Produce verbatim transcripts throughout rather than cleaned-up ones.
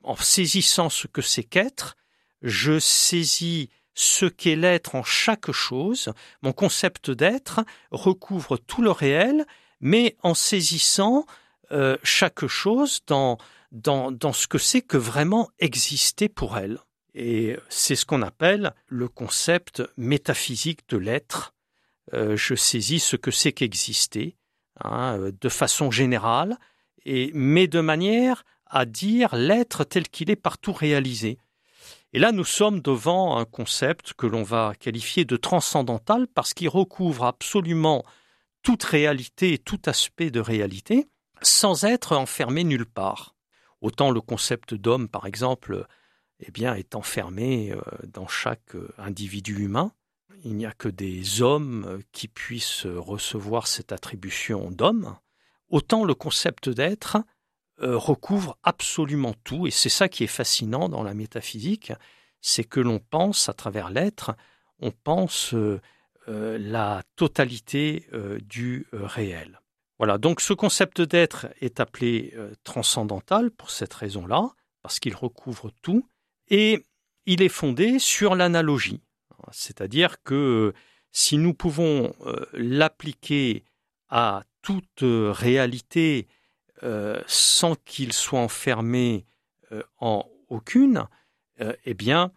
en saisissant ce que c'est qu'être, je saisis ce qu'est l'être en chaque chose. Mon concept d'être recouvre tout le réel, mais en saisissant euh, chaque chose dans, dans, dans ce que c'est que vraiment exister pour elle. Et c'est ce qu'on appelle le concept métaphysique de l'être. Euh, je saisis ce que c'est qu'exister, hein, de façon générale, et, mais de manière à dire l'être tel qu'il est partout réalisé. Et là, nous sommes devant un concept que l'on va qualifier de transcendantal parce qu'il recouvre absolument toute réalité et tout aspect de réalité sans être enfermé nulle part. Autant le concept d'homme, par exemple, eh bien, est enfermé dans chaque individu humain. Il n'y a que des hommes qui puissent recevoir cette attribution d'homme. Autant le concept d'être euh, recouvre absolument tout, et c'est ça qui est fascinant dans la métaphysique, c'est que l'on pense à travers l'être, on pense euh, euh, la totalité euh, du euh, réel. Voilà, donc ce concept d'être est appelé euh, transcendantal pour cette raison-là, parce qu'il recouvre tout, et il est fondé sur l'analogie. C'est-à-dire que si nous pouvons euh, l'appliquer à toute euh, réalité euh, sans qu'il soit enfermé euh, en aucune, euh, eh bien,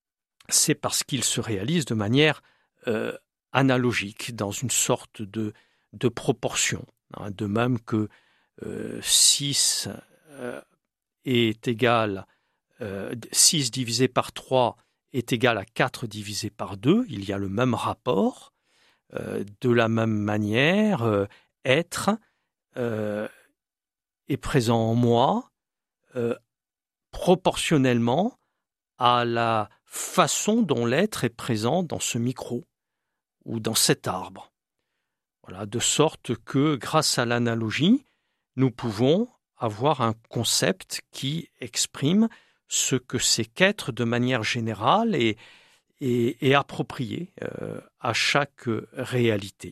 c'est parce qu'il se réalise de manière euh, analogique, dans une sorte de, de proportion. Hein, de même que euh, six euh, est égal, euh, six divisé par trois est égal à quatre divisé par deux, il y a le même rapport. Euh, de la même manière, euh, être euh, est présent en moi euh, proportionnellement à la façon dont l'être est présent dans ce micro ou dans cet arbre. Voilà, de sorte que grâce à l'analogie, nous pouvons avoir un concept qui exprime ce que c'est qu'être de manière générale et, et, et approprié euh, à chaque réalité.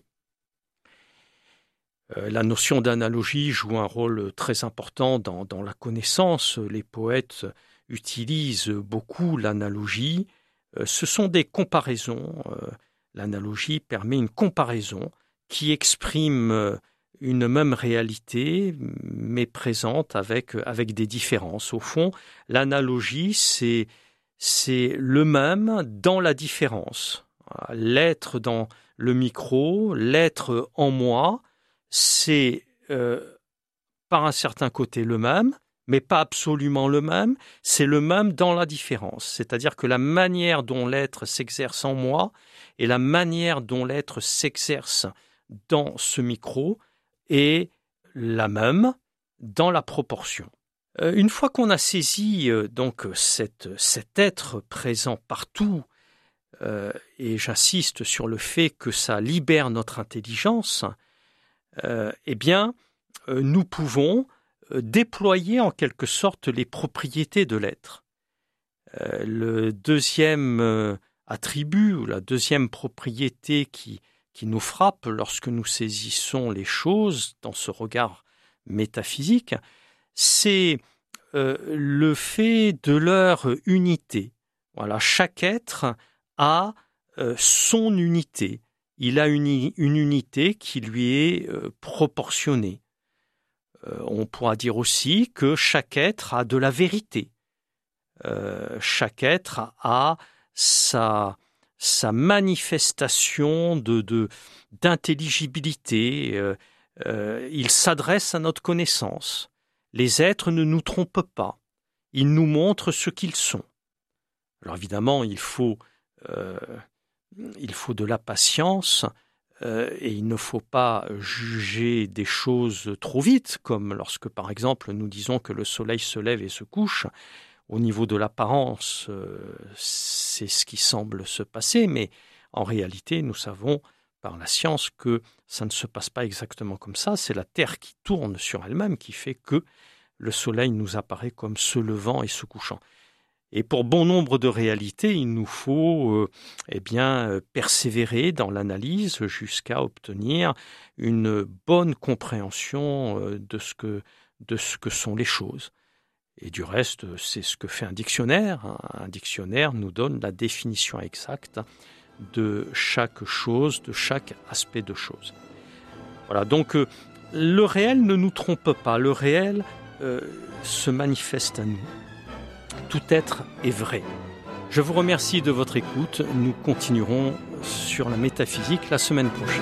Euh, la notion d'analogie joue un rôle très important dans, dans la connaissance. Les poètes utilisent beaucoup l'analogie. Euh, ce sont des comparaisons. Euh, l'analogie permet une comparaison qui exprime euh, une même réalité, mais présente avec, avec des différences. Au fond, l'analogie, c'est, c'est le même dans la différence. L'être dans le micro, l'être en moi, c'est euh, par un certain côté le même, mais pas absolument le même, c'est le même dans la différence. C'est-à-dire que la manière dont l'être s'exerce en moi et la manière dont l'être s'exerce dans ce micro est la même dans la proportion. Euh, une fois qu'on a saisi euh, donc cette, cet être présent partout, euh, et j'insiste sur le fait que ça libère notre intelligence, euh, eh bien, euh, nous pouvons euh, déployer en quelque sorte les propriétés de l'être. Euh, le deuxième euh, attribut ou la deuxième propriété qui qui nous frappe lorsque nous saisissons les choses dans ce regard métaphysique, c'est euh, le fait de leur unité. Voilà, chaque être a euh, son unité. Il a une, une unité qui lui est euh, proportionnée. Euh, on pourra dire aussi que chaque être a de la vérité. Euh, chaque être a sa sa manifestation de, de, d'intelligibilité, euh, euh, il s'adresse à notre connaissance. Les êtres ne nous trompent pas, ils nous montrent ce qu'ils sont. Alors évidemment, il faut, euh, il faut de la patience euh, et il ne faut pas juger des choses trop vite, comme lorsque par exemple nous disons que le soleil se lève et se couche. Au niveau de l'apparence, euh, c'est ce qui semble se passer, mais en réalité, nous savons par la science que ça ne se passe pas exactement comme ça. C'est la Terre qui tourne sur elle-même qui fait que le Soleil nous apparaît comme se levant et se couchant. Et pour bon nombre de réalités, il nous faut euh, eh bien, persévérer dans l'analyse jusqu'à obtenir une bonne compréhension euh, de ce que, de ce que sont les choses. Et du reste, c'est ce que fait un dictionnaire. Un dictionnaire nous donne la définition exacte de chaque chose, de chaque aspect de chose. Voilà, donc euh, le réel ne nous trompe pas. Le réel euh, se manifeste à nous. Tout être est vrai. Je vous remercie de votre écoute. Nous continuerons sur la métaphysique la semaine prochaine.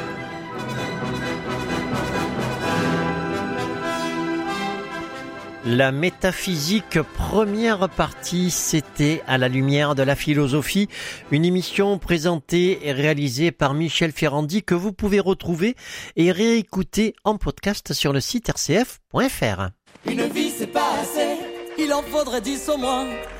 La métaphysique, première partie, c'était À la lumière de la philosophie, une émission présentée et réalisée par Michel Ferrandi que vous pouvez retrouver et réécouter en podcast sur le site r c f point f r. Une vie c'est pas assez, il en faudrait dix au moins.